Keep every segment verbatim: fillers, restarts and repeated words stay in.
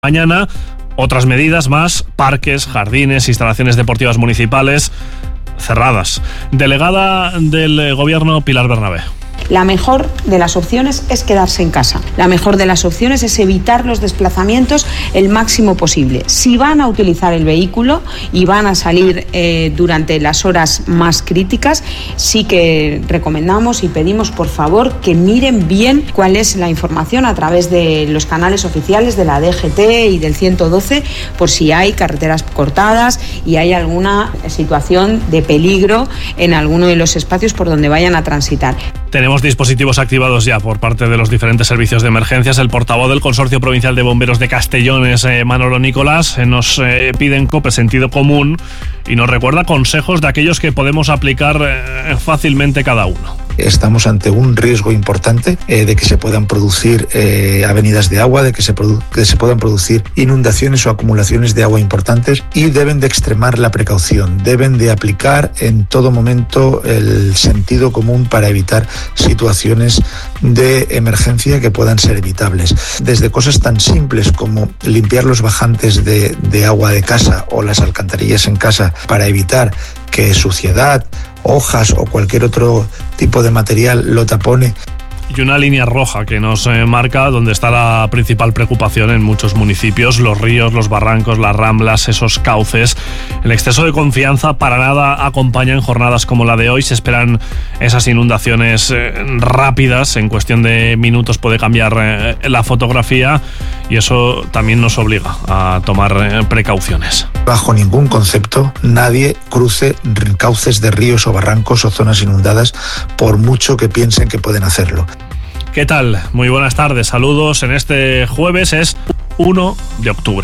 Mañana, otras medidas más: parques, jardines, instalaciones deportivas municipales cerradas. Delegada del Gobierno, Pilar Bernabé. La mejor de las opciones es quedarse en casa. La mejor de las opciones es evitar los desplazamientos el máximo posible. Si van a utilizar el vehículo y van a salir eh, durante las horas más críticas, sí que recomendamos y pedimos, por favor, que miren bien cuál es la información a través de los canales oficiales de la D G T y del ciento doce, por si hay carreteras cortadas y hay alguna situación de peligro en alguno de los espacios por donde vayan a transitar. Tenemos dispositivos activados ya por parte de los diferentes servicios de emergencias. El portavoz del Consorcio Provincial de Bomberos de Castellones, eh, Manolo Nicolás, eh, nos eh, pide en COPE sentido común y nos recuerda consejos de aquellos que podemos aplicar eh, fácilmente cada uno. Estamos ante un riesgo importante eh, de que se puedan producir eh, avenidas de agua, de que se, produ- que se puedan producir inundaciones o acumulaciones de agua importantes, y deben de extremar la precaución, deben de aplicar en todo momento el sentido común para evitar situaciones de emergencia que puedan ser evitables. Desde cosas tan simples como limpiar los bajantes de, de agua de casa o las alcantarillas en casa para evitar que suciedad, hojas o cualquier otro tipo de material lo tapone. Y una línea roja que nos eh, marca donde está la principal preocupación en muchos municipios: los ríos, los barrancos, las ramblas, esos cauces. El exceso de confianza para nada acompaña en jornadas como la de hoy. Se esperan esas inundaciones eh, rápidas, en cuestión de minutos puede cambiar eh, la fotografía, y eso también nos obliga a tomar eh, precauciones. Bajo ningún concepto nadie cruce cauces de ríos o barrancos o zonas inundadas, por mucho que piensen que pueden hacerlo. ¿Qué tal? Muy buenas tardes, saludos. En este jueves es uno de octubre.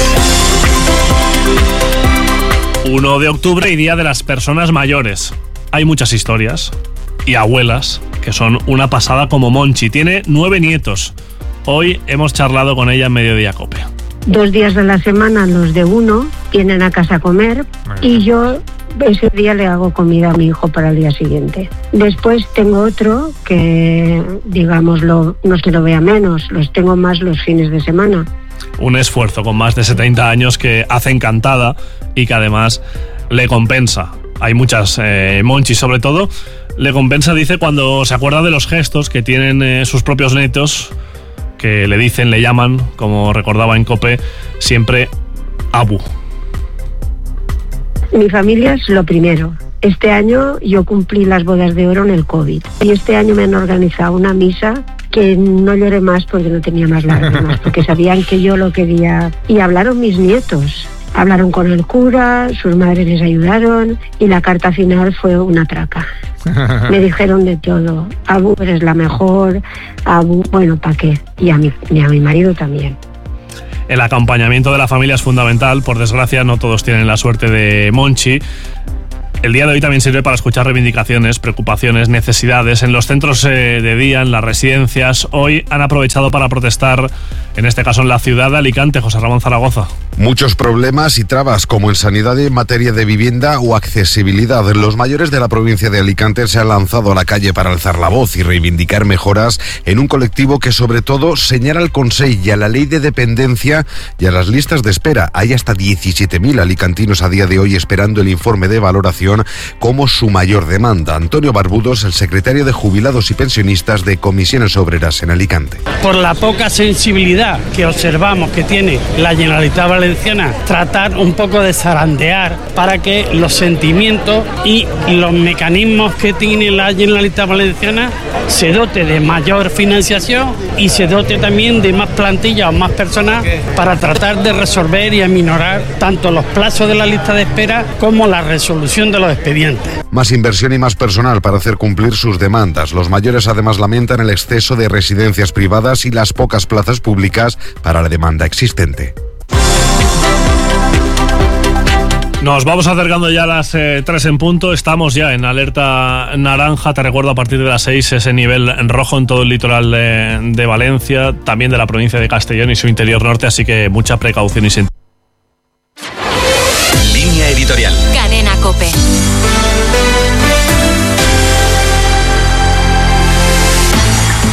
uno de octubre y Día de las Personas Mayores. Hay muchas historias y abuelas que son una pasada, como Monchi. Tiene nueve nietos. Hoy hemos charlado con ella en Mediodía Cope. Dos días de la semana los de uno vienen a casa a comer y yo ese día le hago comida a mi hijo para el día siguiente. Después tengo otro que, digamos, lo, no se lo vea menos, los tengo más los fines de semana. Un esfuerzo con más de setenta años que hace encantada y que además le compensa. Hay muchas, eh, Monchi sobre todo, le compensa, dice, cuando se acuerda de los gestos que tienen eh, sus propios nietos, que le dicen, le llaman, como recordaba en COPE, siempre Abu. Mi familia es lo primero. Este año yo cumplí las bodas de oro en el COVID y este año me han organizado una misa que no lloré más porque no tenía más lágrimas, porque sabían que yo lo quería. Y hablaron mis nietos, hablaron con el cura, sus madres les ayudaron y la carta final fue una traca. Me dijeron de todo: Abu, eres la mejor, Abu, bueno, ¿para qué? Y a mi, y a mi marido también. El acompañamiento de la familia es fundamental. Por desgracia, no todos tienen la suerte de Monchi. El día de hoy también sirve para escuchar reivindicaciones, preocupaciones, necesidades en los centros de día, en las residencias. Hoy han aprovechado para protestar, en este caso en la ciudad de Alicante. José Ramón Zaragoza. Muchos problemas y trabas, como en sanidad y en materia de vivienda o accesibilidad. Los mayores de la provincia de Alicante se han lanzado a la calle para alzar la voz y reivindicar mejoras en un colectivo que sobre todo señala al Consell y a la ley de dependencia y a las listas de espera. Hay hasta diecisiete mil alicantinos a día de hoy esperando el informe de valoración como su mayor demanda. Antonio Barbudos, el secretario de Jubilados y Pensionistas de Comisiones Obreras en Alicante. Por la poca sensibilidad que observamos que tiene la Generalitat Valenciana, tratar un poco de zarandear para que los sentimientos y los mecanismos que tiene la Generalitat Valenciana se dote de mayor financiación y se dote también de más plantilla o más personas para tratar de resolver y aminorar tanto los plazos de la lista de espera como la resolución de los expedientes. Más inversión y más personal para hacer cumplir sus demandas. Los mayores además lamentan el exceso de residencias privadas y las pocas plazas públicas para la demanda existente. Nos vamos acercando ya a las eh, tres en punto. Estamos ya en alerta naranja. Te recuerdo, a partir de las seis ese nivel en rojo en todo el litoral de, de Valencia, también de la provincia de Castellón y su interior norte, así que mucha precaución y sin... Línea editorial. Cadena COPE.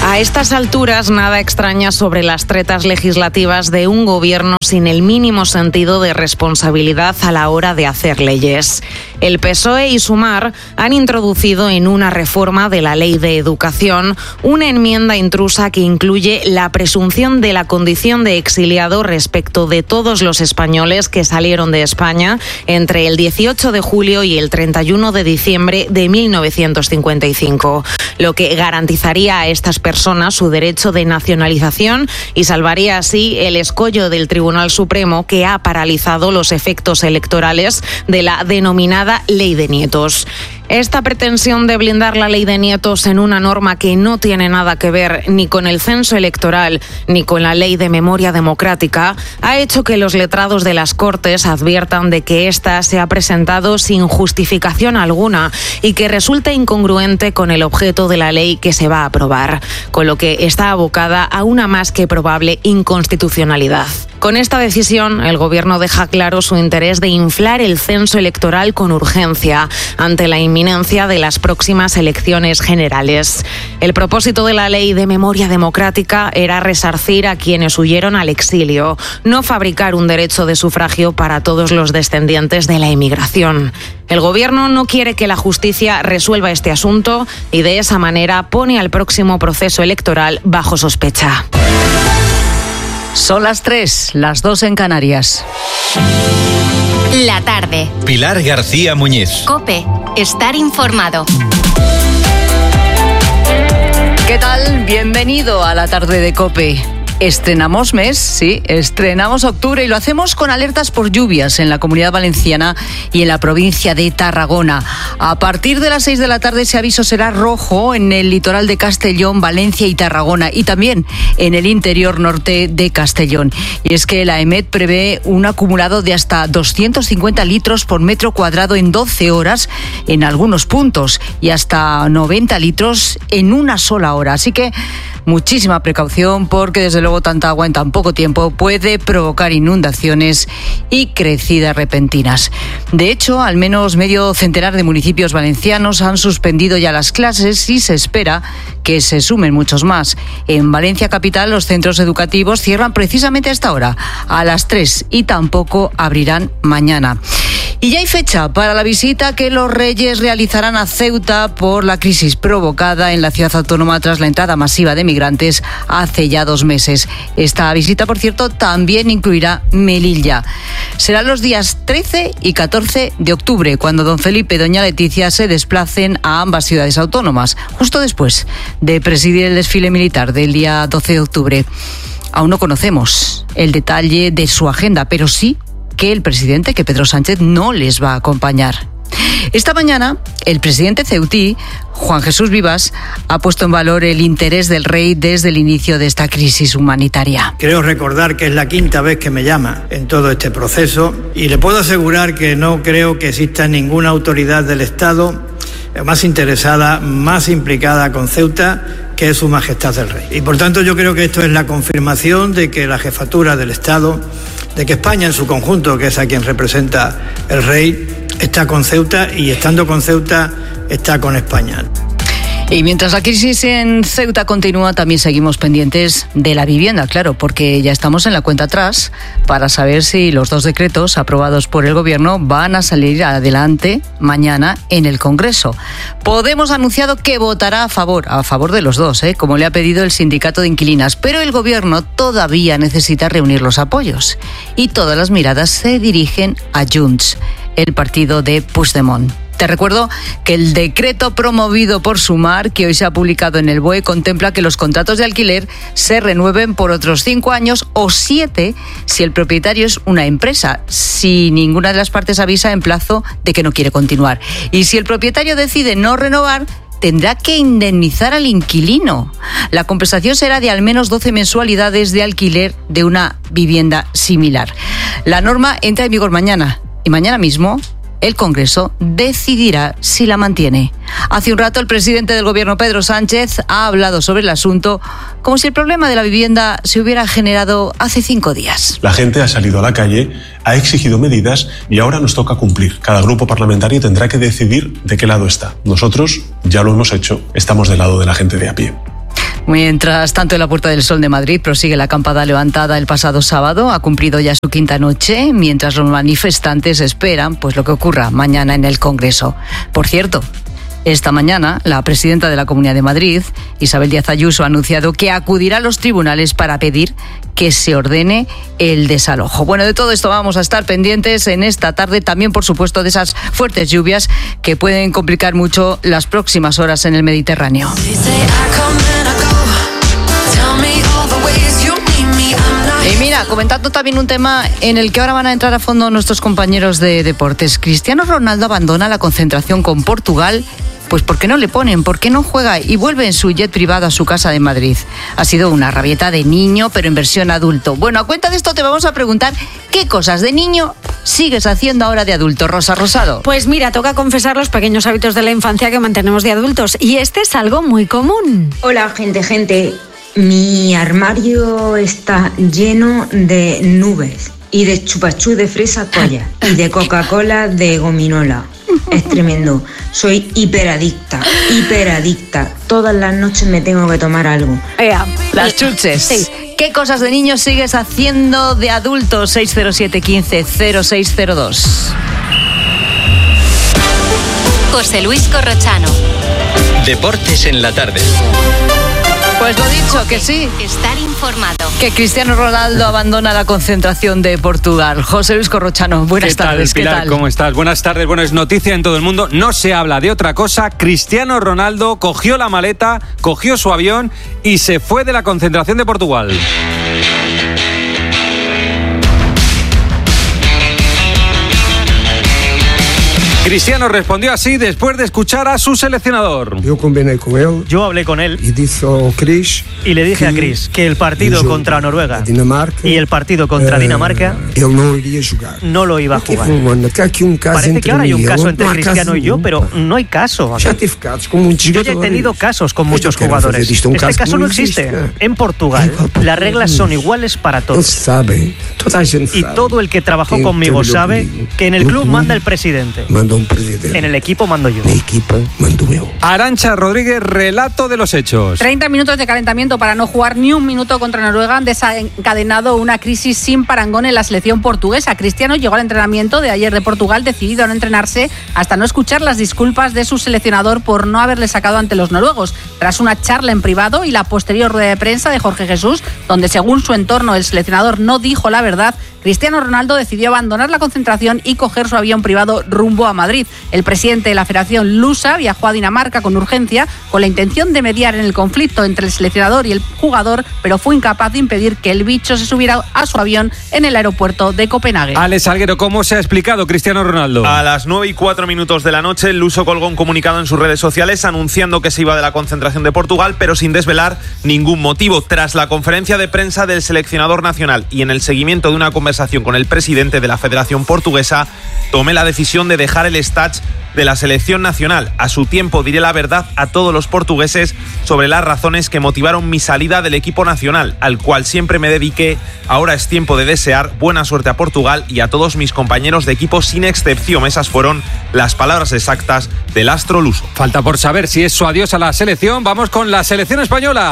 A estas alturas, nada extraña sobre las tretas legislativas de un gobierno sin el mínimo sentido de responsabilidad a la hora de hacer leyes. El P S O E y Sumar han introducido en una reforma de la Ley de Educación una enmienda intrusa que incluye la presunción de la condición de exiliado respecto de todos los españoles que salieron de España entre el dieciocho de julio y el treinta y uno de diciembre de mil novecientos cincuenta y cinco, lo que garantizaría a estas personas su derecho de nacionalización y salvaría así el escollo del Tribunal Supremo, que ha paralizado los efectos electorales de la denominada Ley de Nietos. Esta pretensión de blindar la Ley de Nietos en una norma que no tiene nada que ver ni con el censo electoral ni con la Ley de Memoria Democrática ha hecho que los letrados de las Cortes adviertan de que ésta se ha presentado sin justificación alguna y que resulta incongruente con el objeto de la ley que se va a aprobar, con lo que está abocada a una más que probable inconstitucionalidad. Con esta decisión, el Gobierno deja claro su interés de inflar el censo electoral con urgencia ante la inminencia de las próximas elecciones generales. El propósito de la Ley de Memoria Democrática era resarcir a quienes huyeron al exilio, no fabricar un derecho de sufragio para todos los descendientes de la emigración. El Gobierno no quiere que la justicia resuelva este asunto y de esa manera pone al próximo proceso electoral bajo sospecha. Son las tres, las dos en Canarias. La tarde. Pilar García Muñiz. COPE. Estar informado. ¿Qué tal? Bienvenido a la tarde de COPE. Estrenamos mes, sí, estrenamos octubre y lo hacemos con alertas por lluvias en la Comunidad Valenciana y en la provincia de Tarragona. A partir de las seis de la tarde ese aviso será rojo en el litoral de Castellón, Valencia y Tarragona y también en el interior norte de Castellón. Y es que la EMET prevé un acumulado de hasta doscientos cincuenta litros por metro cuadrado en doce horas en algunos puntos y hasta noventa litros en una sola hora. Así que muchísima precaución porque desde luego tanta agua en tan poco tiempo puede provocar inundaciones y crecidas repentinas. De hecho, al menos medio centenar de municipios valencianos han suspendido ya las clases y se espera que se sumen muchos más. En Valencia capital los centros educativos cierran precisamente a esta hora, a las tres, y tampoco abrirán mañana. Y ya hay fecha para la visita que los Reyes realizarán a Ceuta por la crisis provocada en la ciudad autónoma tras la entrada masiva de migrantes hace ya dos meses. Esta visita, por cierto, también incluirá Melilla. Serán los días trece y catorce de octubre, cuando don Felipe y doña Leticia se desplacen a ambas ciudades autónomas, justo después de presidir el desfile militar del día doce de octubre. Aún no conocemos el detalle de su agenda, pero sí que el presidente, que Pedro Sánchez, no les va a acompañar. Esta mañana, el presidente ceutí, Juan Jesús Vivas, ha puesto en valor el interés del rey desde el inicio de esta crisis humanitaria. Creo recordar que es la quinta vez que me llama en todo este proceso y le puedo asegurar que no creo que exista ninguna autoridad del Estado más interesada, más implicada con Ceuta, que es Su Majestad el Rey. Y por tanto yo creo que esto es la confirmación de que la jefatura del Estado, de que España en su conjunto, que es a quien representa el Rey, está con Ceuta y estando con Ceuta está con España. Y mientras la crisis en Ceuta continúa, también seguimos pendientes de la vivienda, claro, porque ya estamos en la cuenta atrás para saber si los dos decretos aprobados por el Gobierno van a salir adelante mañana en el Congreso. Podemos ha anunciado que votará a favor, a favor de los dos, ¿eh? como le ha pedido el sindicato de inquilinas, pero el Gobierno todavía necesita reunir los apoyos y todas las miradas se dirigen a Junts, el partido de Puigdemont. Te recuerdo que el decreto promovido por Sumar, que hoy se ha publicado en el B O E, contempla que los contratos de alquiler se renueven por otros cinco años o siete si el propietario es una empresa, si ninguna de las partes avisa en plazo de que no quiere continuar. Y si el propietario decide no renovar, tendrá que indemnizar al inquilino. La compensación será de al menos doce mensualidades de alquiler de una vivienda similar. La norma entra en vigor mañana y mañana mismo el Congreso decidirá si la mantiene. Hace un rato el presidente del Gobierno, Pedro Sánchez, ha hablado sobre el asunto como si el problema de la vivienda se hubiera generado hace cinco días. La gente ha salido a la calle, ha exigido medidas y ahora nos toca cumplir. Cada grupo parlamentario tendrá que decidir de qué lado está. Nosotros ya lo hemos hecho, estamos del lado de la gente de a pie. Mientras tanto, en la Puerta del Sol de Madrid prosigue la acampada levantada el pasado sábado. Ha cumplido ya su quinta noche, mientras los manifestantes esperan pues lo que ocurra mañana en el Congreso. Por cierto, esta mañana, la presidenta de la Comunidad de Madrid, Isabel Díaz Ayuso, ha anunciado que acudirá a los tribunales para pedir que se ordene el desalojo. Bueno, de todo esto vamos a estar pendientes en esta tarde, también, por supuesto, de esas fuertes lluvias que pueden complicar mucho las próximas horas en el Mediterráneo. Y mira, comentando también un tema en el que ahora van a entrar a fondo nuestros compañeros de deportes. Cristiano Ronaldo abandona la concentración con Portugal. Pues ¿por qué no le ponen? ¿Por qué no juega? Y vuelve en su jet privado a su casa de Madrid. Ha sido una rabieta de niño, pero en versión adulto. Bueno, a cuenta de esto te vamos a preguntar qué cosas de niño sigues haciendo ahora de adulto, Rosa Rosado. Pues mira, toca confesar los pequeños hábitos de la infancia que mantenemos de adultos. Y este es algo muy común. Hola, gente, gente. Mi armario está lleno de nubes y de chupachú de fresa colla y de Coca-Cola de gominola. Es tremendo. Soy hiperadicta, hiperadicta. Todas las noches me tengo que tomar algo. Ea, las chuches. Sí. ¿Qué cosas de niños sigues haciendo de adulto? seis cero siete, quince, cero seis cero dos. José Luis Corrochano. Deportes en la tarde. Pues lo dicho, que sí. Estar informado. Que Cristiano Ronaldo abandona la concentración de Portugal. José Luis Corrochano, buenas ¿Qué tal, tardes. Pilar? ¿Qué tal? ¿Cómo estás? Buenas tardes. Bueno, es noticia en todo el mundo. No se habla de otra cosa. Cristiano Ronaldo cogió la maleta, cogió su avión y se fue de la concentración de Portugal. Cristiano respondió así después de escuchar a su seleccionador. Yo combiné con él. Yo hablé con él. Y, dijo Chris y le dije a Chris que el partido contra Noruega y el partido contra uh, Dinamarca él no iría a jugar. No lo iba a jugar. Un Parece que ahora hay un caso entre Cristiano y yo, pero no hay caso. Yo ya he tenido casos con muchos jugadores. Este caso no existe. En Portugal las reglas son iguales para todos. Y todo el que trabajó conmigo sabe que en el club manda el presidente. En el equipo mando yo. El equipo mando yo. Arantxa Rodríguez, relato de los hechos. treinta minutos de calentamiento para no jugar ni un minuto contra Noruega han desencadenado una crisis sin parangón en la selección portuguesa. Cristiano llegó al entrenamiento de ayer de Portugal decidido a no entrenarse hasta no escuchar las disculpas de su seleccionador por no haberle sacado ante los noruegos. Tras una charla en privado y la posterior rueda de prensa de Jorge Jesús, donde según su entorno el seleccionador no dijo la verdad, Cristiano Ronaldo decidió abandonar la concentración y coger su avión privado rumbo a Madrid. El presidente de la Federación Lusa viajó a Dinamarca con urgencia con la intención de mediar en el conflicto entre el seleccionador y el jugador, pero fue incapaz de impedir que el bicho se subiera a su avión en el aeropuerto de Copenhague. Alex Salguero, ¿cómo se ha explicado Cristiano Ronaldo? A las nueve y cuatro minutos de la noche, el luso colgó un comunicado en sus redes sociales anunciando que se iba de la concentración de Portugal, pero sin desvelar ningún motivo. Tras la conferencia de prensa del seleccionador nacional y en el seguimiento de una conversación con el presidente de la Federación Portuguesa, tomé la decisión de dejar el stage de la selección nacional. A su tiempo diré la verdad a todos los portugueses sobre las razones que motivaron mi salida del equipo nacional, al cual siempre me dediqué. Ahora es tiempo de desear buena suerte a Portugal y a todos mis compañeros de equipo sin excepción. Esas fueron las palabras exactas del astro luso. Falta por saber si es su adiós a la selección. Vamos con la selección española.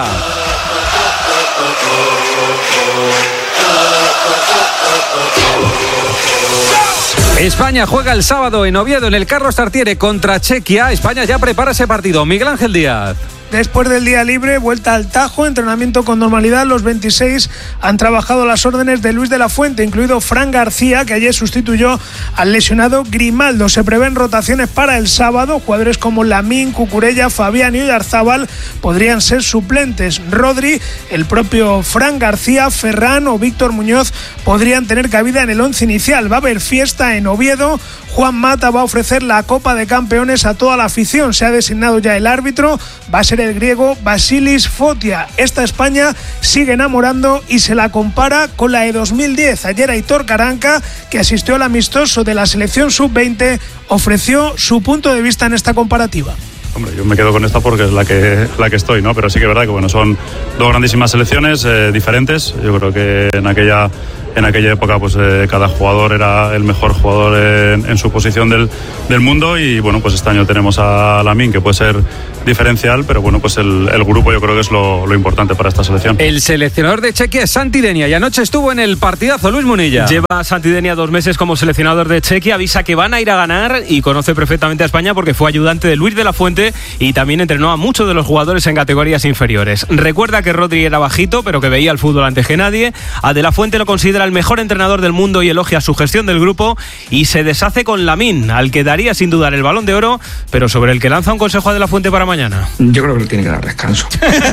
España juega el sábado en Oviedo en el Carlos Tartiere contra Chequia. España ya prepara ese partido. Miguel Ángel Díaz. Después del día libre, vuelta al Tajo, entrenamiento con normalidad. Los veintiséis han trabajado las órdenes de Luis de la Fuente, incluido Fran García, que ayer sustituyó al lesionado Grimaldo. Se prevén rotaciones para el sábado. Jugadores como Lamín, Cucurella, Fabián y Oyarzábal podrían ser suplentes. Rodri, el propio Fran García, Ferran o Víctor Muñoz podrían tener cabida en el once inicial. Va a haber fiesta en Oviedo. Juan Mata va a ofrecer la Copa de Campeones a toda la afición. Se ha designado ya el árbitro. Va a ser el griego Basilis Fotia. Esta España sigue enamorando y se la compara con la de dos mil diez. Ayer Aitor Caranca, que asistió al amistoso de la selección sub veinte, ofreció su punto de vista en esta comparativa. Hombre, yo me quedo con esta porque es la que, la que estoy, ¿no? Pero sí que es verdad que bueno, son dos grandísimas selecciones eh, diferentes. Yo creo que en aquella en aquella época pues eh, cada jugador era el mejor jugador en, en su posición del, del mundo y bueno, pues este año tenemos a Lamine, que puede ser diferencial, pero bueno, pues el, el grupo yo creo que es lo, lo importante para esta selección. El seleccionador de Chequia es Santi Denia y anoche estuvo en el partidazo Luis Munilla. Lleva Santi Denia dos meses como seleccionador de Chequia, avisa que van a ir a ganar y conoce perfectamente a España porque fue ayudante de Luis de la Fuente y también entrenó a muchos de los jugadores en categorías inferiores. Recuerda que Rodri era bajito, pero que veía el fútbol antes que nadie. A De la Fuente lo considera el mejor entrenador del mundo y elogia su gestión del grupo y se deshace con Lamine, al que daría sin dudar el Balón de Oro, pero sobre el que lanza un consejo a De la Fuente para mañana. Yo creo que le tiene que dar descanso.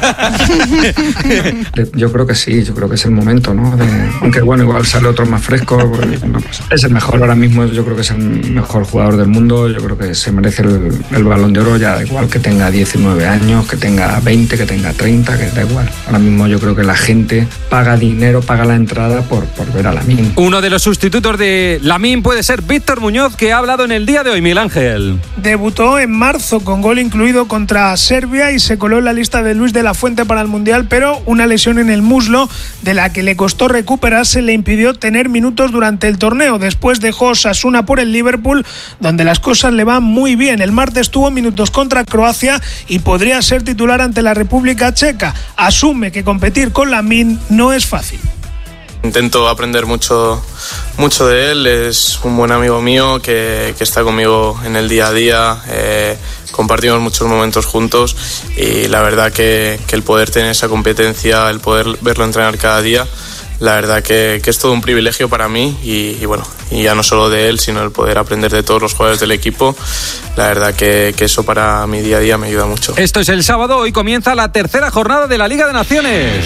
Yo creo que sí, yo creo que es el momento, ¿no? De, aunque bueno, igual sale otro más fresco, porque, bueno, pues es el mejor ahora mismo, yo creo que es el mejor jugador del mundo, yo creo que se merece el, el Balón de Oro, ya da igual que tenga diecinueve años, que tenga veinte, que tenga treinta, que da igual. Ahora mismo yo creo que la gente paga dinero, paga la entrada por, por ver a Lamine. Uno de los sustitutos de Lamine puede ser Víctor Muñoz, que ha hablado en el día de hoy, Miguel Ángel. Debutó en marzo con gol incluido contra Serbia y se coló en la lista de Luis de la Fuente para el Mundial, pero una lesión en el muslo de la que le costó recuperarse le impidió tener minutos durante el torneo. Después dejó Osasuna por el Liverpool, donde las cosas le van muy bien. El martes tuvo minutos contra Croacia y podría ser titular ante la República Checa. Asume que competir con Lamine no es fácil. Intento aprender mucho, mucho de él, es un buen amigo mío que, que está conmigo en el día a día, eh, compartimos muchos momentos juntos y la verdad que, que el poder tener esa competencia, el poder verlo entrenar cada día, la verdad que, que es todo un privilegio para mí y, y bueno, y ya no solo de él, sino el poder aprender de todos los jugadores del equipo, la verdad que, que eso para mi día a día me ayuda mucho. Esto es el sábado, hoy comienza la tercera jornada de la Liga de Naciones.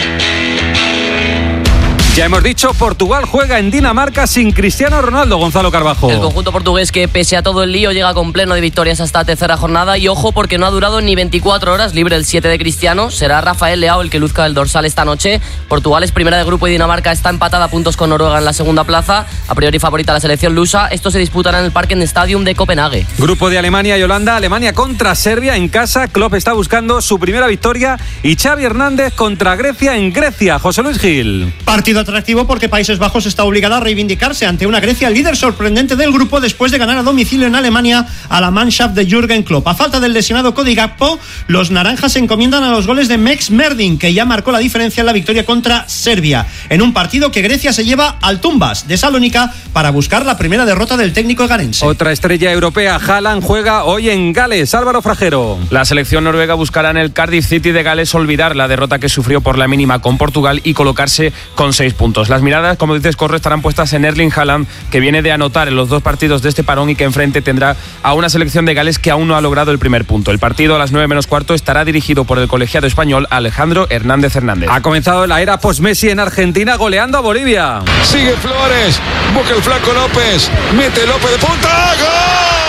Ya hemos dicho, Portugal juega en Dinamarca sin Cristiano Ronaldo, Gonzalo Carbajo. El conjunto portugués que pese a todo el lío llega con pleno de victorias hasta la tercera jornada y ojo porque no ha durado ni veinticuatro horas, libre el siete de Cristiano, será Rafael Leao el que luzca el dorsal esta noche. Portugal es primera de grupo y Dinamarca está empatada a puntos con Noruega en la segunda plaza, a priori favorita la selección lusa. Esto se disputará en el Parken Stadium de Copenhague. Grupo de Alemania y Holanda, Alemania contra Serbia en casa, Klopp está buscando su primera victoria y Xavi Hernández contra Grecia en Grecia. José Luis Gil. Partido atractivo porque Países Bajos está obligada a reivindicarse ante una Grecia líder sorprendente del grupo después de ganar a domicilio en Alemania a la Mannschaft de Jürgen Klopp. A falta del lesionado Cody Gakpo, los naranjas se encomiendan a los goles de Mex Merdin, que ya marcó la diferencia en la victoria contra Serbia, en un partido que Grecia se lleva al Tumbas de Salónica para buscar la primera derrota del técnico garense. Otra estrella europea, Haaland, juega hoy en Gales. Álvaro Frajero. La selección noruega buscará en el Cardiff City de Gales olvidar la derrota que sufrió por la mínima con Portugal y colocarse con seis puntos. Las miradas, como dices, Corro, estarán puestas en Erling Haaland, que viene de anotar en los dos partidos de este parón y que enfrente tendrá a una selección de Gales que aún no ha logrado el primer punto. El partido a las nueve menos cuarto estará dirigido por el colegiado español Alejandro Hernández Hernández. Ha comenzado la era post-Messi en Argentina, goleando a Bolivia. Sigue Flores, busca el flaco López, mete López de punta, ¡gol!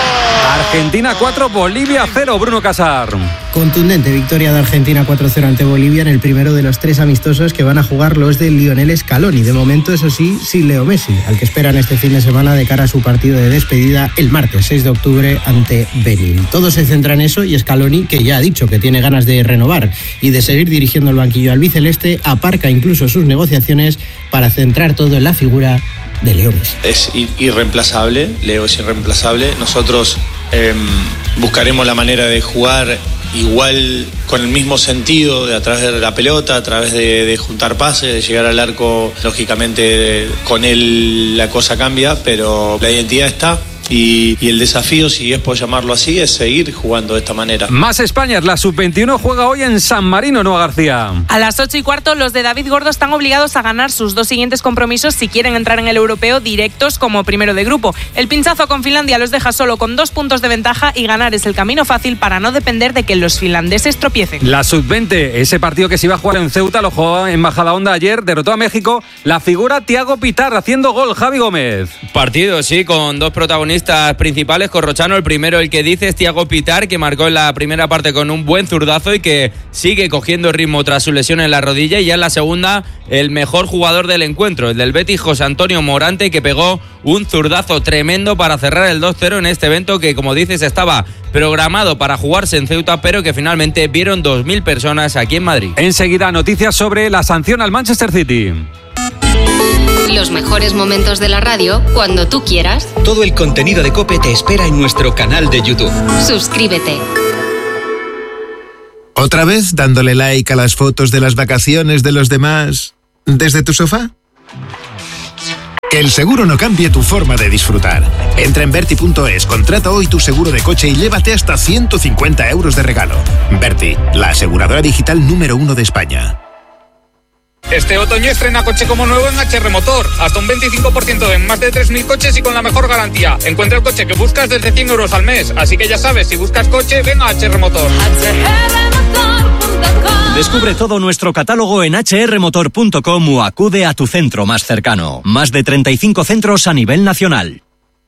Argentina cuatro, Bolivia cero, Bruno Casar. Contundente victoria de Argentina cuatro cero ante Bolivia en el primero de los tres amistosos que van a jugar los de Lionel Scaloni. De momento, eso sí, sin Leo Messi, al que esperan este fin de semana de cara a su partido de despedida el martes seis de octubre ante Benín. Todo se centra en eso y Scaloni, que ya ha dicho que tiene ganas de renovar y de seguir dirigiendo el banquillo albiceleste, aparca incluso sus negociaciones para centrar todo en la figura de Leo Messi. Es irreemplazable, Leo es irreemplazable. Nosotros eh, buscaremos la manera de jugar igual, con el mismo sentido, de a través de la pelota, a través de, de juntar pases, de llegar al arco. Lógicamente con él la cosa cambia, pero la identidad está. Y, y el desafío, si es por llamarlo así, es seguir jugando de esta manera. Más España, la sub veintiuno juega hoy en San Marino, Noa García. A las ocho y cuarto, los de David Gordo están obligados a ganar sus dos siguientes compromisos si quieren entrar en el europeo directos como primero de grupo. El pinchazo con Finlandia los deja solo con dos puntos de ventaja y ganar es el camino fácil para no depender de que los finlandeses tropiecen. La sub veinte, ese partido que se iba a jugar en Ceuta, lo jugó en Majadahonda ayer, derrotó a México. La figura Thiago Pitar haciendo gol, Javi Gómez. Partido, sí, con dos protagonistas principales, Corrochano. El primero, el que dice, es Thiago Pitar, que marcó en la primera parte con un buen zurdazo y que sigue cogiendo ritmo tras su lesión en la rodilla. Y ya en la segunda, el mejor jugador del encuentro, el del Betis, José Antonio Morante, que pegó un zurdazo tremendo para cerrar el dos cero en este evento que, como dices, estaba programado para jugarse en Ceuta, pero que finalmente vieron dos mil personas aquí en Madrid. Enseguida, noticias sobre la sanción al Manchester City. Los mejores momentos de la radio cuando tú quieras. Todo el contenido de COPE te espera en nuestro canal de YouTube. Suscríbete. ¿Otra vez dándole like a las fotos de las vacaciones de los demás desde tu sofá? Que el seguro no cambie tu forma de disfrutar. Entra en Berti punto es, contrata hoy tu seguro de coche y llévate hasta ciento cincuenta euros de regalo. Berti, la aseguradora digital número uno de España. Este otoño estrena coche como nuevo en H R Motor. Hasta un veinticinco por ciento en más de tres mil coches y con la mejor garantía. Encuentra el coche que buscas desde cien euros al mes. Así que ya sabes, si buscas coche, ven a H R Motor. Descubre todo nuestro catálogo en hache erre motor punto com o acude a tu centro más cercano. Más de treinta y cinco centros a nivel nacional.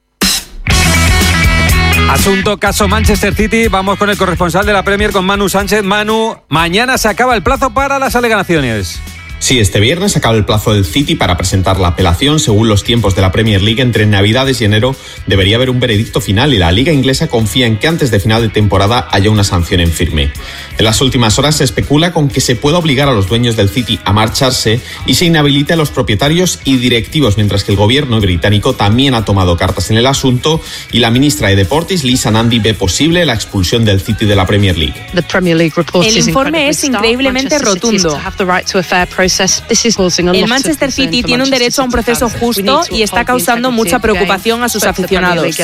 Asunto caso Manchester City. Vamos con el corresponsal de la Premier, con Manu Sánchez. Manu, mañana se acaba el plazo para las alegaciones. Sí, este viernes acaba el plazo del City para presentar la apelación. Según los tiempos de la Premier League, entre Navidades y enero debería haber un veredicto final y la Liga Inglesa confía en que antes de final de temporada haya una sanción en firme. En las últimas horas se especula con que se pueda obligar a los dueños del City a marcharse y se inhabilite a los propietarios y directivos, mientras que el gobierno británico también ha tomado cartas en el asunto y la ministra de Deportes, Lisa Nandy, ve posible la expulsión del City de la Premier League. El informe es increíblemente rotundo. El Manchester City tiene un derecho a un proceso justo y está causando mucha preocupación a sus aficionados.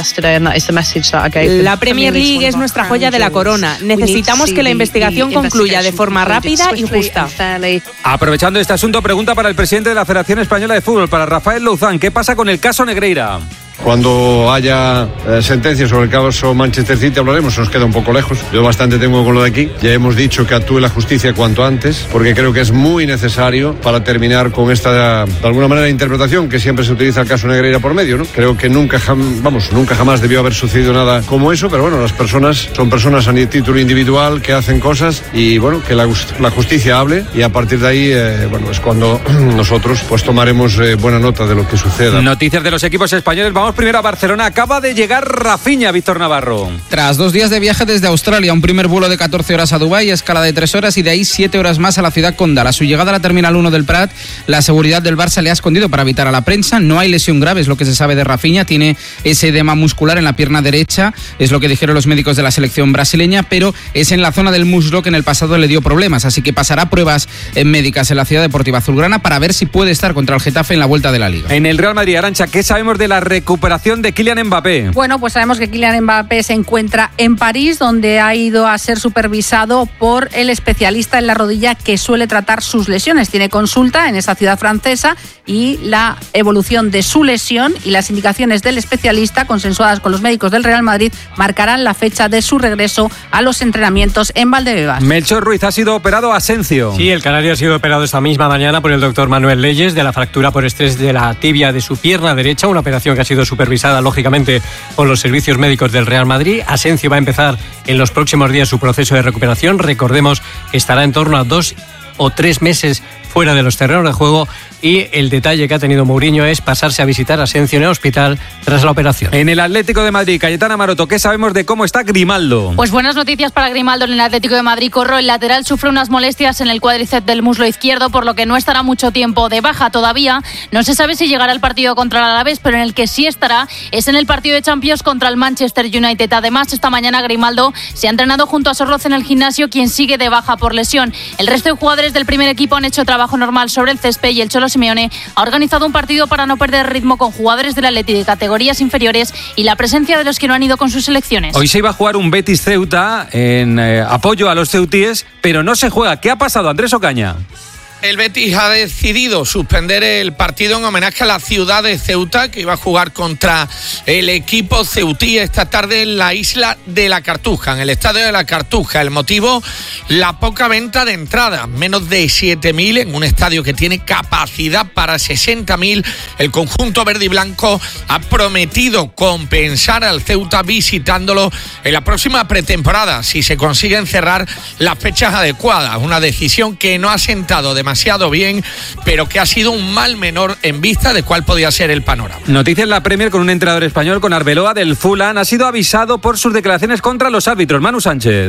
La Premier League es nuestra joya de la corona. Necesitamos que la investigación concluya de forma rápida y justa. Aprovechando este asunto, pregunta para el presidente de la Federación Española de Fútbol, para Rafael Louzán. ¿Qué pasa con el caso Negreira? Cuando haya eh, sentencia sobre el caso Manchester City hablaremos, nos queda un poco lejos. Yo bastante tengo con lo de aquí. Ya hemos dicho que actúe la justicia cuanto antes, porque creo que es muy necesario para terminar con esta, de alguna manera, interpretación que siempre se utiliza el caso Negreira por medio, ¿no? Creo que nunca, jam, vamos, nunca jamás debió haber sucedido nada como eso, pero bueno, las personas son personas a título individual que hacen cosas y bueno, que la, la justicia hable y a partir de ahí, eh, bueno, es cuando nosotros pues tomaremos eh, buena nota de lo que suceda. Noticias de los equipos españoles. Vamos primero a Barcelona. Acaba de llegar Rafinha, Víctor Navarro. Tras dos días de viaje desde Australia, un primer vuelo de catorce horas a Dubái, escala de tres horas y de ahí siete horas más a la ciudad condal. A su llegada a la Terminal uno del Prat, la seguridad del Barça le ha escondido para evitar a la prensa. No hay lesión grave, es lo que se sabe de Rafinha. Tiene ese edema muscular en la pierna derecha, es lo que dijeron los médicos de la selección brasileña, pero es en la zona del muslo que en el pasado le dio problemas, así que pasará pruebas médicas en la Ciudad Deportiva Azulgrana para ver si puede estar contra el Getafe en la vuelta de la Liga. En el Real Madrid, Arantxa, ¿qué sabemos de la recuperación de Kylian Mbappé? Bueno, pues sabemos que Kylian Mbappé se encuentra en París, donde ha ido a ser supervisado por el especialista en la rodilla que suele tratar sus lesiones. Tiene consulta en esa ciudad francesa y la evolución de su lesión y las indicaciones del especialista, consensuadas con los médicos del Real Madrid, marcarán la fecha de su regreso a los entrenamientos en Valdebebas. Melchor Ruiz, ha sido operado Asensio. Sí, el canario ha sido operado esta misma mañana por el doctor Manuel Leyes de la fractura por estrés de la tibia de su pierna derecha, una operación que ha sido supervisada lógicamente por los servicios médicos del Real Madrid. Asensio va a empezar en los próximos días su proceso de recuperación. Recordemos que estará en torno a dos o tres meses fuera de los terrenos de juego y el detalle que ha tenido Mourinho es pasarse a visitar a Asensio en el hospital tras la operación. En el Atlético de Madrid, Cayetana Maroto, ¿qué sabemos de cómo está Grimaldo? Pues buenas noticias para Grimaldo en el Atlético de Madrid. Corro, el lateral sufre unas molestias en el cuádriceps del muslo izquierdo, por lo que no estará mucho tiempo de baja todavía. No se sabe si llegará al partido contra el Alavés, pero en el que sí estará es en el partido de Champions contra el Manchester United. Además, esta mañana Grimaldo se ha entrenado junto a Sorloz en el gimnasio, quien sigue de baja por lesión. El resto de jugadores del primer equipo han hecho trabajo normal sobre el césped y el Cholo Simeone ha organizado un partido para no perder ritmo con jugadores del Atleti de categorías inferiores y la presencia de los que no han ido con sus selecciones. Hoy se iba a jugar un Betis Ceuta en eh, apoyo a los ceutíes, pero no se juega. ¿Qué ha pasado, Andrés Ocaña? El Betis ha decidido suspender el partido en homenaje a la ciudad de Ceuta, que iba a jugar contra el equipo ceutí esta tarde en la isla de la Cartuja, en el estadio de la Cartuja. El motivo, la poca venta de entradas, menos de siete mil en un estadio que tiene capacidad para sesenta mil. El conjunto verde y blanco ha prometido compensar al Ceuta visitándolo en la próxima pretemporada, si se consiguen cerrar las fechas adecuadas. Una decisión que no ha sentado de demasiado bien, pero que ha sido un mal menor en vista de cuál podía ser el panorama. Noticias en la Premier con un entrenador español, con Arbeloa del Fulham. Ha sido avisado por sus declaraciones contra los árbitros. Manu Sánchez.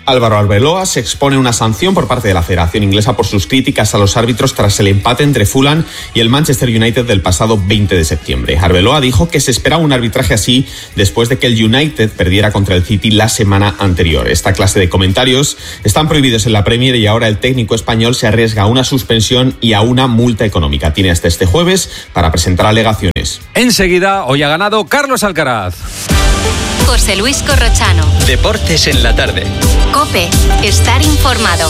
Álvaro Arbeloa se expone a una sanción por parte de la Federación Inglesa por sus críticas a los árbitros tras el empate entre Fulham y el Manchester United del pasado veinte de septiembre. Arbeloa dijo que se esperaba un arbitraje así después de que el United perdiera contra el City la semana anterior. Esta clase de comentarios están prohibidos en la Premier y ahora el técnico español se arriesga a una suspensión y a una multa económica. Tiene hasta este jueves para presentar alegaciones. Enseguida, hoy ha ganado Carlos Alcaraz. José Luis Corrochano. Deportes en la tarde. COPE. Estar informado.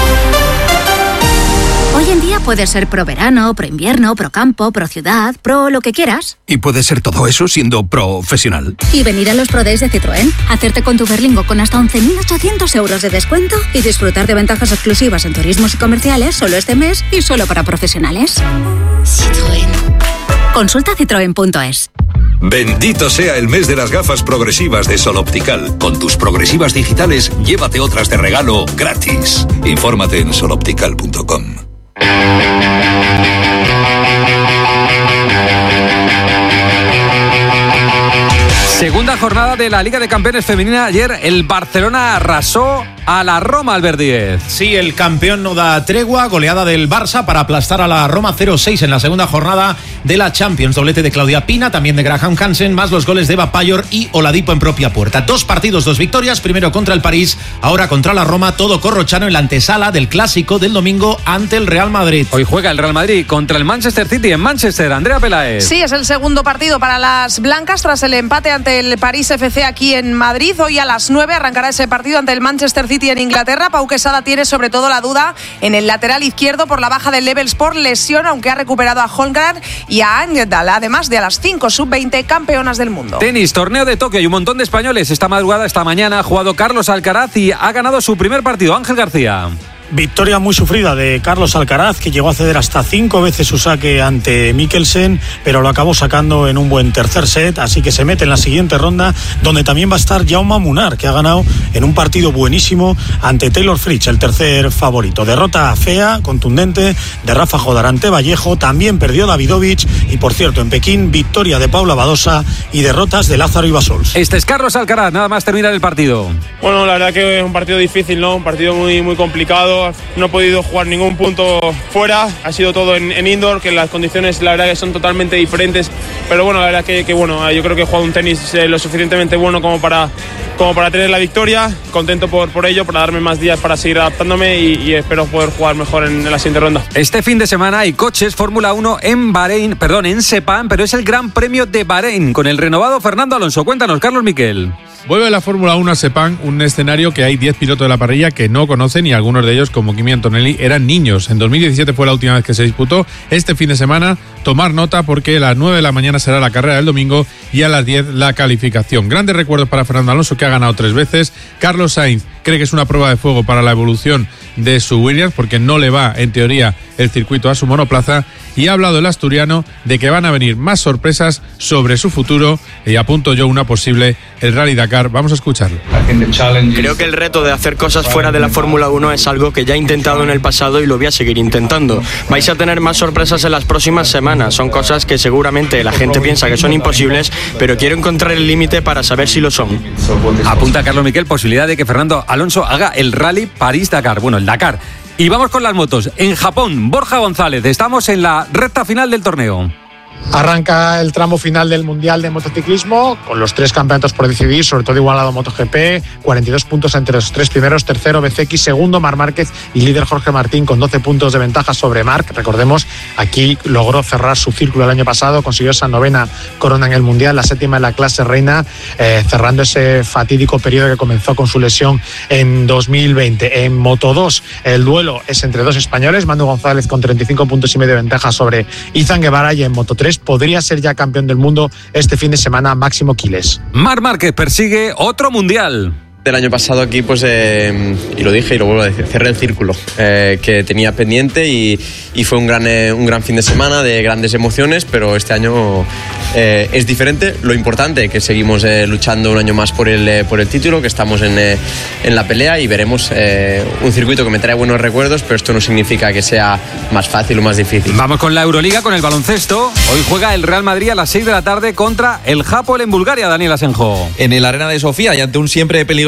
Hoy en día puedes ser pro verano, pro invierno, pro campo, pro ciudad, pro lo que quieras. Y puedes ser todo eso siendo profesional. Y venir a los Pro Days de Citroën, hacerte con tu Berlingo con hasta once mil ochocientos euros de descuento y disfrutar de ventajas exclusivas en turismos y comerciales solo este mes y solo para profesionales. Citroën. Consulta citroen punto es. Bendito sea el mes de las gafas progresivas de Sol Optical. Con tus progresivas digitales, llévate otras de regalo gratis. Infórmate en sol optical punto com. Segunda jornada de la Liga de Campeones Femenina. Ayer el Barcelona arrasó a la Roma, Albert Díez. Sí, el campeón no da tregua. Goleada del Barça para aplastar a la Roma cero seis en la segunda jornada de la Champions. Doblete de Claudia Pina, también de Graham Hansen, más los goles de Eva Payor y Oladipo en propia puerta. Dos partidos, dos victorias. Primero contra el París, ahora contra la Roma. Todo corrochano en la antesala del clásico del domingo ante el Real Madrid. Hoy juega el Real Madrid contra el Manchester City en Manchester. Andrea Peláez. Sí, es el segundo partido para las blancas tras el empate ante el París F C aquí en Madrid. Hoy a las nueve arrancará ese partido ante el Manchester City en Inglaterra. Pau Quesada tiene sobre todo la duda en el lateral izquierdo por la baja del Levels por lesión, aunque ha recuperado a Holmgren y a Angedal, además de a las cinco sub veinte campeonas del mundo. Tenis, torneo de Tokio y un montón de españoles. Esta madrugada, esta mañana, ha jugado Carlos Alcaraz y ha ganado su primer partido. Ángel García. Victoria muy sufrida de Carlos Alcaraz, que llegó a ceder hasta cinco veces su saque ante Mikkelsen, pero lo acabó sacando en un buen tercer set, así que se mete en la siguiente ronda, donde también va a estar Jaume Munar, que ha ganado en un partido buenísimo ante Taylor Fritz, el tercer favorito. Derrota fea, contundente, de Rafa Jodar ante Vallejo, también perdió Davidovich, y por cierto, en Pekín, victoria de Paula Badosa y derrotas de Lázaro Ibasols. Este es Carlos Alcaraz, nada más terminar el partido. Bueno, la verdad que es un partido difícil, ¿no? Un partido muy, muy complicado. No he podido jugar ningún punto fuera, ha sido todo en, en indoor, que las condiciones la verdad que son totalmente diferentes, pero bueno, la verdad que, que bueno, yo creo que he jugado un tenis eh, lo suficientemente bueno como para, como para tener la victoria, contento por, por ello, para darme más días para seguir adaptándome y, y espero poder jugar mejor en, en la siguiente ronda. Este fin de semana hay coches Fórmula uno en Bahrein, perdón, en Sepang, pero es el Gran Premio de Bahrein con el renovado Fernando Alonso. Cuéntanos, Carlos Miquel. Vuelve la Fórmula uno a Sepang, un escenario que hay diez pilotos de la parrilla que no conocen y algunos de ellos, como Kimi Antonelli, eran niños. En dos mil diecisiete fue la última vez que se disputó. Este fin de semana, tomar nota porque a las nueve de la mañana será la carrera del domingo y a las diez la calificación. Grandes recuerdos para Fernando Alonso, que ha ganado tres veces. Carlos Sainz cree que es una prueba de fuego para la evolución de su Williams porque no le va, en teoría, el circuito a su monoplaza. Y ha hablado el asturiano de que van a venir más sorpresas sobre su futuro y apunto yo una posible, el Rally Dakar. Vamos a escucharlo. Creo que el reto de hacer cosas fuera de la Fórmula uno es algo que ya he intentado en el pasado y lo voy a seguir intentando. Vais a tener más sorpresas en las próximas semanas. Son cosas que seguramente la gente piensa que son imposibles, pero quiero encontrar el límite para saber si lo son. Apunta Carlos Miquel posibilidad de que Fernando Alonso haga el Rally París-Dakar. Bueno, el Dakar. Y vamos con las motos. En Japón, Borja González, estamos en la recta final del torneo. Arranca el tramo final del Mundial de Motociclismo con los tres campeonatos por decidir, sobre todo igualado MotoGP, cuarenta y dos puntos entre los tres primeros, tercero B C X, segundo Marc Márquez y líder Jorge Martín con doce puntos de ventaja sobre Marc. Recordemos, aquí logró cerrar su círculo el año pasado, consiguió esa novena corona en el Mundial, la séptima en la clase reina, eh, cerrando ese fatídico periodo que comenzó con su lesión en dos mil veinte. En Moto dos, el duelo es entre dos españoles, Manu González con treinta y cinco puntos y medio de ventaja sobre Izan Guevara, y en Moto tres podría ser ya campeón del mundo este fin de semana Máximo Quiles. Marc Márquez persigue otro mundial. Del año pasado aquí, pues, eh, y lo dije y lo vuelvo a decir, cerré el círculo eh, que tenía pendiente y, y fue un gran, eh, un gran fin de semana de grandes emociones, pero este año eh, es diferente. Lo importante es que seguimos eh, luchando un año más por el, eh, por el título, que estamos en, eh, en la pelea y veremos eh, un circuito que me trae buenos recuerdos, pero esto no significa que sea más fácil o más difícil. Vamos con la Euroliga, con el baloncesto. Hoy juega el Real Madrid a las seis de la tarde contra el Hapoel en Bulgaria, Daniel Asenjo. En el Arena de Sofía y ante un siempre peligroso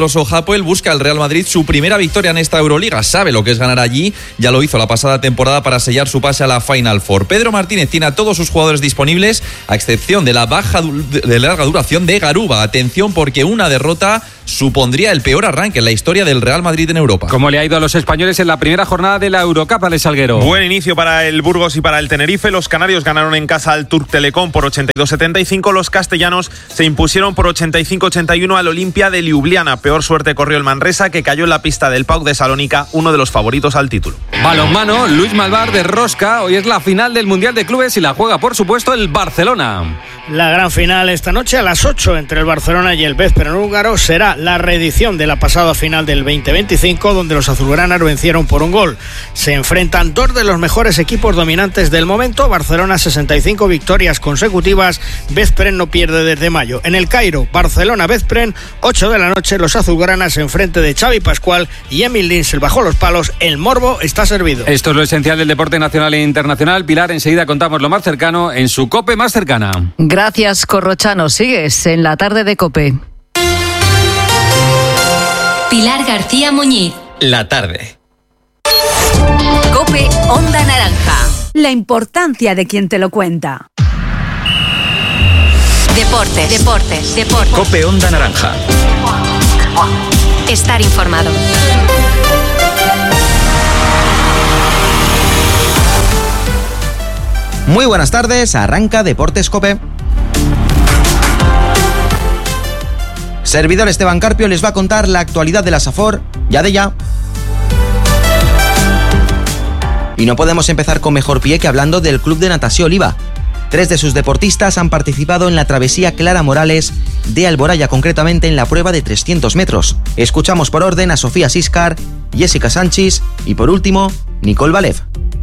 peligroso Hapoel busca el Real Madrid su primera victoria en esta Euroliga. Sabe lo que es ganar allí, ya lo hizo la pasada temporada para sellar su pase a la Final Four. Pedro Martínez tiene a todos sus jugadores disponibles, a excepción de la baja de larga duración de Garuba. Atención, porque una derrota supondría el peor arranque en la historia del Real Madrid en Europa. ¿Cómo le ha ido a los españoles en la primera jornada de la Eurocup, Alex Salguero? Buen inicio para el Burgos y para el Tenerife. Los canarios ganaron en casa al Turk Telecom por ochenta y dos setenta y cinco. Los castellanos se impusieron por ochenta y cinco ochenta y uno al Olimpia de Ljubljana. Peor suerte corrió el Manresa, que cayó en la pista del P A O K de Salónica, uno de los favoritos al título. Balonmano, Luis Malvar de Rosca. Hoy es la final del Mundial de Clubes y la juega, por supuesto, el Barcelona. La gran final esta noche a las ocho entre el Barcelona y el Veszprém húngaro será la reedición de la pasada final del veinte veinticinco, donde los azulgranas vencieron por un gol. Se enfrentan dos de los mejores equipos dominantes del momento. Barcelona sesenta y cinco victorias consecutivas, Veszprém no pierde desde mayo. En el Cairo, Barcelona-Veszprém, ocho de la noche, los azulgranas enfrente de Xavi Pascual y Emil Linsel bajo los palos. El morbo está servido. Esto es lo esencial del deporte nacional e internacional. Pilar, enseguida contamos lo más cercano en su COPE más cercana. Gracias, Corrochano. Sigues en la tarde de COPE. Pilar García Muñiz. La tarde. COPE Onda Naranja. La importancia de quien te lo cuenta. Deportes, deportes, deportes. COPE Onda Naranja. Estar informado. Muy buenas tardes, arranca Deportes COPE. Servidor Esteban Carpio les va a contar la actualidad de la Safor, ya de ya. Y no podemos empezar con mejor pie que hablando del Club de Natació Oliva. Tres de sus deportistas han participado en la travesía Clara Morales de Alboraya, concretamente en la prueba de trescientos metros. Escuchamos por orden a Sofía Siscar, Jessica Sánchez y por último, Nicole Valev.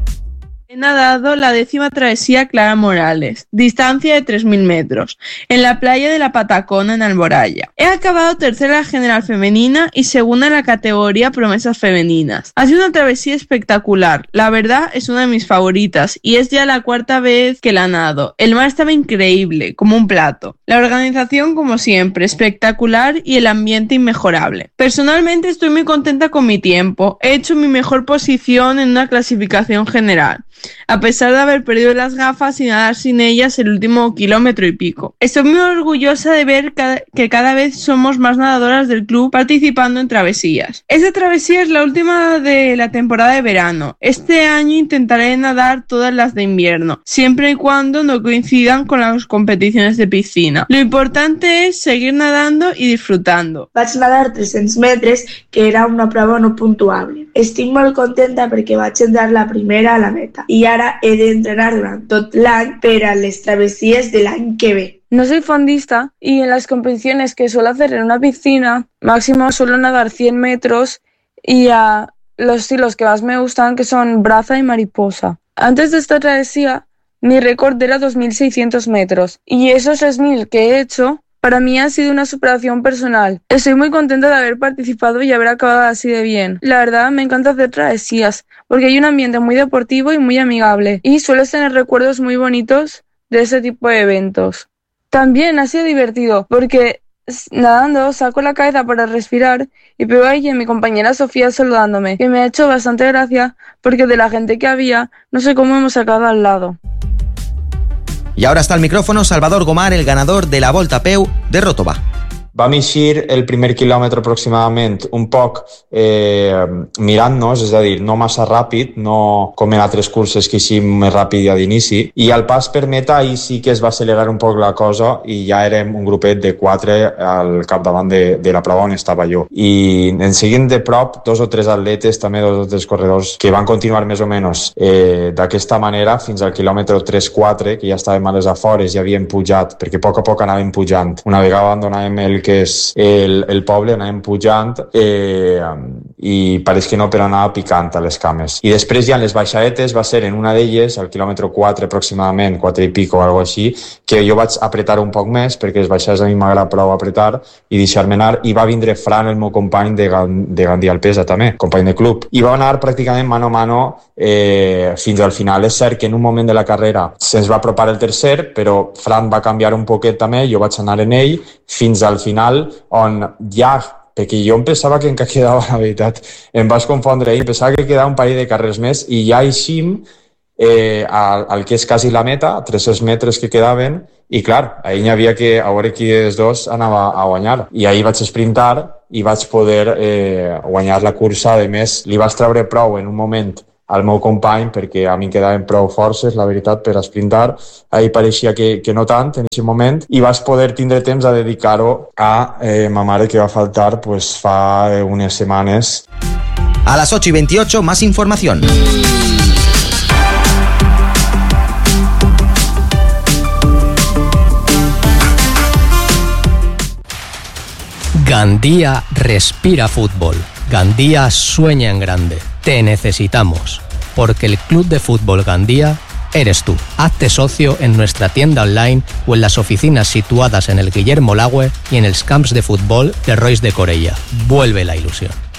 He nadado la décima travesía Clara Morales, distancia de tres mil metros, en la playa de la Patacona en Alboraya. He acabado tercera en la general femenina y segunda en la categoría promesas femeninas. Ha sido una travesía espectacular, la verdad es una de mis favoritas y es ya la cuarta vez que la nado. El mar estaba increíble, como un plato. La organización, como siempre, espectacular y el ambiente inmejorable. Personalmente estoy muy contenta con mi tiempo. He hecho mi mejor posición en una clasificación general, a pesar de haber perdido las gafas y nadar sin ellas el último kilómetro y pico. Estoy muy orgullosa de ver que cada vez somos más nadadoras del club participando en travesías. Esta travesía es la última de la temporada de verano. Este año intentaré nadar todas las de invierno, siempre y cuando no coincidan con las competiciones de piscina. Lo importante es seguir nadando y disfrutando. Vaig nadar tres-cents metres, que era una prova no puntuable. Estic molt contenta perquè vaig entrar la primera a la meta y ahora he de entrenar durante tot l'any per a les travesías del año que ve. No soy fondista y en las competiciones que suelo hacer en una piscina, máximo suelo nadar cien metros y a los estilos que más me gustan, que son braza y mariposa. Antes de esta travesía, mi récord era dos mil seiscientos metros y esos tres mil que he hecho para mí ha sido una superación personal. Estoy muy contenta de haber participado y haber acabado así de bien. La verdad, me encanta hacer travesías, porque hay un ambiente muy deportivo y muy amigable, y sueles tener recuerdos muy bonitos de ese tipo de eventos. También ha sido divertido, porque nadando saco la cabeza para respirar y veo ahí a mi compañera Sofía saludándome, que me ha hecho bastante gracia, porque de la gente que había, no sé cómo hemos sacado al lado. Y ahora está al micrófono Salvador Gomar, el ganador de la Volta a Peu de Ròtova. Vam eixir el primer quilòmetre aproximadament un poc eh, mirant-nos, és a dir, no massa ràpid, no com en altres curses que eixim més ràpid ja d'inici, i al pas per meta ahir sí que es va accelerar un poc la cosa i ja érem un grupet de quatre al capdavant de, de la prova on estava jo. I en seguint de prop dos o tres atletes, també dos o tres corredors que van continuar més o menys eh, d'aquesta manera fins al quilòmetre tres quatre, que ja estàvem a les afores, ja havíem pujat, perquè a poc a poc anàvem pujant. Una vegada abandonàvem el que és el, el poble, anàvem pujant eh, i pareix que no, però anava picant a les cames. I després ja en les baixadetes va ser en una d'elles, al quilòmetre quatre aproximadament, quatre i pico o alguna cosa així, que jo vaig apretar un poc més, perquè les baixades a mi m'agrada prou apretar i deixar-me anar, i va vindre Fran, el meu company de, de Gandia Alpesa també, company de club, i va anar pràcticament mano a mano eh, fins al final. És cert que en un moment de la carrera se'ns va apropar el tercer, però Fran va canviar un poquet també, jo vaig anar en ell fins al final, on ja perquè jo em pensava que encara quedava, la veritat, em vas confondre ahir, pensava que quedava un parell de carrers més i ja eixim eh, al, al que és quasi la meta, tres-cents metres que quedaven, i clar, ahir n'hi havia que a veure qui dels dos anava a guanyar. I ahir vaig sprintar i vaig poder eh, guanyar la cursa. A més, li vaig treure prou en un moment al meu company perquè a mi em quedaven prou forces, la veritat, per a sprintar. Ahir pareixia que, que no tant en aquest moment i vaig poder tindre temps a dedicar-ho a eh, ma mare, que va faltar pues, fa eh, unes setmanes. A las ocho y veintiocho, más información. Gandía respira fútbol. Gandía sueña en grande. Te necesitamos. Porque el Club de Fútbol Gandía eres tú. Hazte socio en nuestra tienda online o en las oficinas situadas en el Guillermo Lagüe y en els camps de fútbol de Rois de Corella. Vuelve la ilusión.